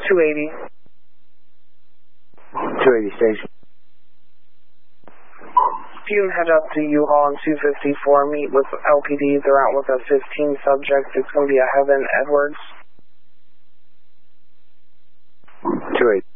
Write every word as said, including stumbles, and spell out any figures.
two eighty. two eighty station. If you head up to U-Haul on two fifty-four, meet with L P D. They're out with a fifteen subject. It's going to be a Heaven Edwards. two eighty.